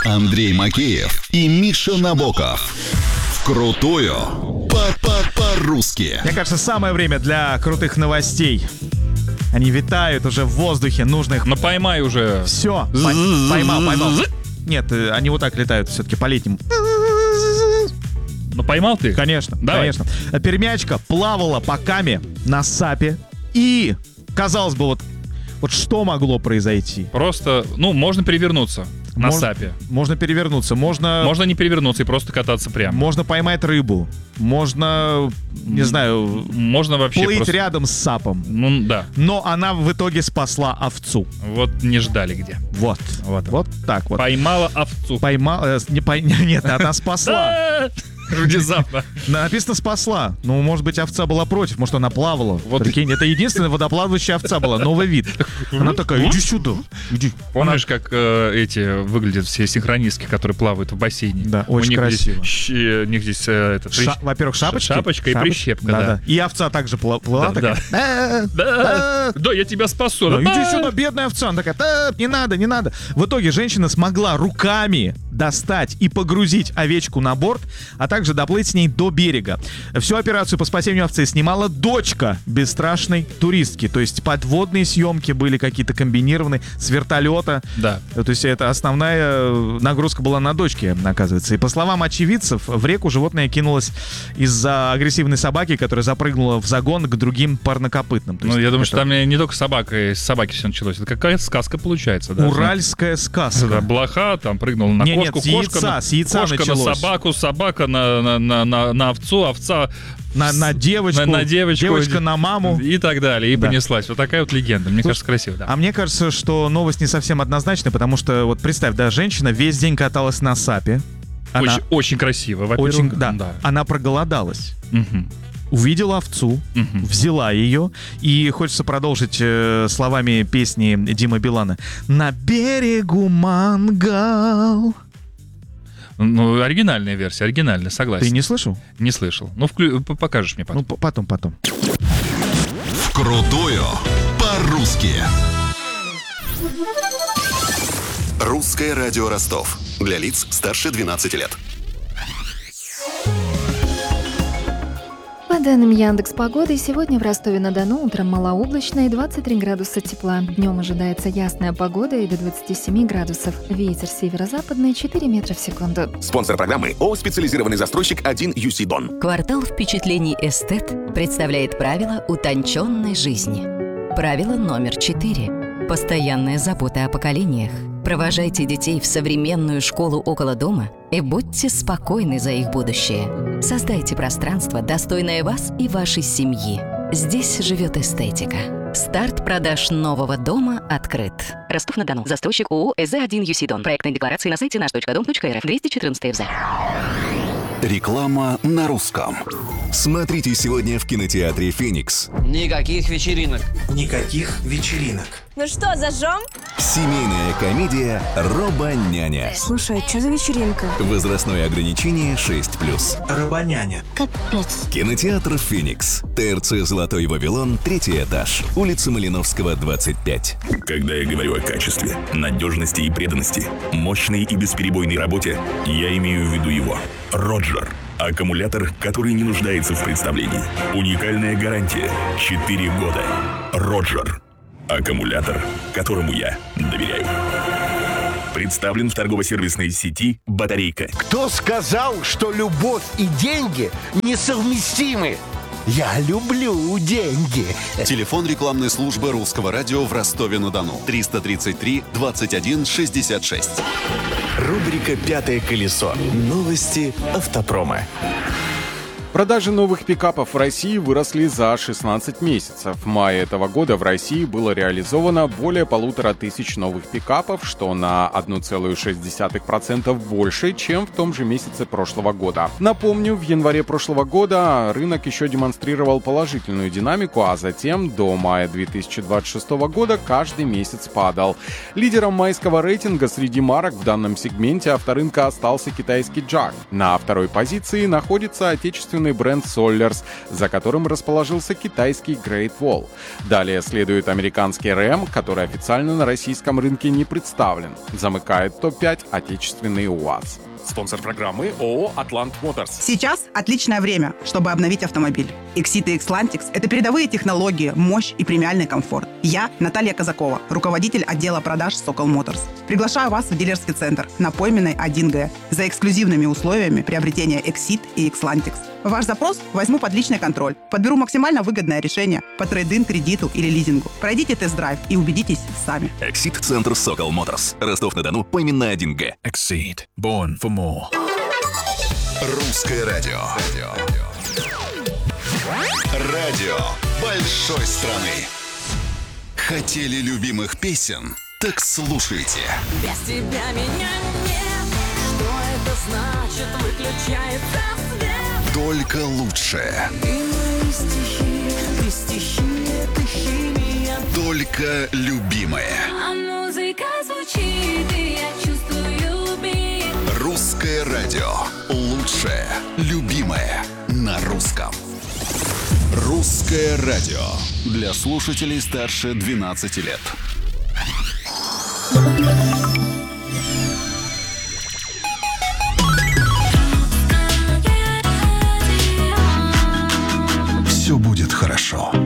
Андрей Макеев и Миша Набоков. Крутую по-русски. Мне кажется, самое время для крутых новостей. Они витают уже в воздухе нужных. Ну поймай уже. Все, поймал. Нет, они вот так летают все-таки по-летнему. Ну поймал ты? Конечно, Давай. конечно. Пермячка плавала по каме на сапе. И, казалось бы, вот что могло произойти? Просто, можно перевернуться на сапе. Можно перевернуться, Можно не перевернуться и просто кататься прямо. Можно поймать рыбу. Можно, не знаю, можно вообще плыть просто... рядом с сапом. Ну, да. Но она в итоге спасла овцу. Вот не ждали где. Вот так вот. Поймала овцу. Нет, она спасла. Внезапно. Написано «спасла». Ну, может быть, овца была против, может, она плавала. Вот. Прикинь, это единственная водоплавающая овца была, новый вид. Она такая: иди сюда, иди. Помнишь, как эти выглядят все синхронистки, которые плавают в бассейне? Да, очень красиво. У них здесь Во-первых, шапочки. Шапочка и прищепка, да. И овца также плыла, такая: Да, я тебя спасу. иди сюда, бедная овца. Она такая: не надо. В итоге женщина смогла руками достать и погрузить овечку на борт, а также доплыть с ней до берега. Всю операцию по спасению овцы снимала дочка бесстрашной туристки. То есть подводные съемки были какие-то комбинированные с вертолета. Да. То есть это основная нагрузка была на дочке, оказывается. И по словам очевидцев, в реку животное кинулось из-за агрессивной собаки, которая запрыгнула в загон к другим парнокопытным. Я думаю, что там не только с собаки все началось. Это какая-то сказка получается. Да? Уральская сказка. Да, блоха там прыгнула на кошку, кошка с яйца кошка началось. на собаку, собака на овцу, овца на девочку, девочка на маму и так далее, и понеслась. Вот такая вот легенда. Мне кажется, красиво, да. А мне кажется, что новость не совсем однозначная, потому что, вот представь, да, женщина весь день каталась на сапе. Очень красиво, во-первых. Да. Она проголодалась. Увидела овцу, взяла ее, и хочется продолжить словами песни Димы Билана: «На берегу мангал». Ну, оригинальная версия, оригинальная, согласен. Ты не слышал? Не слышал. Покажешь мне потом. Ну, потом. Крутую по-русски. Русское радио Ростов. Для лиц старше 12 лет. По данным Яндекс.Погоды, сегодня в Ростове-на-Дону утром малооблачно и 23 градуса тепла. Днем ожидается ясная погода и до 27 градусов. Ветер северо-западный 4 метра в секунду. Спонсор программы ООО «Специализированный застройщик 1 UC Дон». Квартал впечатлений «Эстет» представляет правила утонченной жизни. Правило номер 4. Постоянная забота о поколениях. Провожайте детей в современную школу около дома и будьте спокойны за их будущее. Создайте пространство, достойное вас и вашей семьи. Здесь живет эстетика. Старт продаж нового дома открыт. Ростов-на-Дону. Застройщик ООО «СЗ1 ЮСИ Дон». Проектные декларации на сайте наш.дом.рф. 214 ФЗ. Реклама на русском. Смотрите сегодня в кинотеатре «Феникс». Никаких вечеринок. Ну что, зажжем? Семейная комедия «Робоняня». Слушай, что за вечеринка? Возрастное ограничение 6+. Робоняня. Капец. Кинотеатр «Феникс». ТРЦ «Золотой Вавилон», 3-й этаж. Улица Малиновского, 25. Когда я говорю о качестве, надежности и преданности, мощной и бесперебойной работе, я имею в виду его. Роджер. Аккумулятор, который не нуждается в представлении. Уникальная гарантия. 4 года. Роджер. Аккумулятор, которому я доверяю. Представлен в торгово-сервисной сети «Батарейка». Кто сказал, что любовь и деньги несовместимы? Я люблю деньги. Телефон рекламной службы Русского радио в Ростове-на-Дону. 333 21 66. Рубрика «Пятое колесо». Новости автопрома. Продажи новых пикапов в России выросли за 16 месяцев. В мае этого года в России было реализовано более 1500 новых пикапов, что на 1,6% больше, чем в том же месяце прошлого года. Напомню, в январе прошлого года рынок еще демонстрировал положительную динамику, а затем до мая 2026 года каждый месяц падал. Лидером майского рейтинга среди марок в данном сегменте авторынка остался китайский JAC. На второй позиции находится отечественный традиционный бренд Solers, за которым расположился китайский Great Wall. Далее следует американский Ram, который официально на российском рынке не представлен. Замыкает топ-5 отечественный УАЗ. Спонсор программы ООО «Атлант Моторс». Сейчас отличное время, чтобы обновить автомобиль. Exit и Xlantix – это передовые технологии, мощь и премиальный комфорт. Я Наталья Казакова, руководитель отдела продаж Sokol Motors. Приглашаю вас в дилерский центр на Пойменной 1Г за эксклюзивными условиями приобретения Exit и Xlantix. Ваш запрос возьму под личный контроль. Подберу максимально выгодное решение по трейд-ин, кредиту или лизингу. Пройдите тест-драйв и убедитесь сами. Exit-центр Sokol Motors. Ростов-на-Дону, Пойменная 1Г. Exceed. Born for more. Русское радио. Радио большой страны. Хотели любимых песен? Так слушайте. Без тебя меня нет. Что это значит? Выключается свет. Только лучшее. Ты мои стихи, ты стихи, ты химия. Только любимое. А музыка звучит, и я чувствую бит. Русское радио. Лучшее. Любимое. На русском. Русское радио. Для слушателей старше 12 лет. Все будет хорошо.